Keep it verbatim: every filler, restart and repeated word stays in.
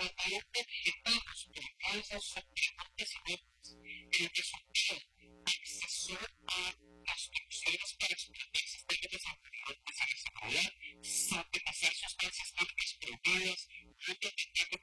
tratar objetivos, pero no esos objetivos pesimistas. El desafío accesor a construcciones para explotar sistemas desarrollados, desarrollar, satisfacer sustancias químicas prohibidas, no permitiendo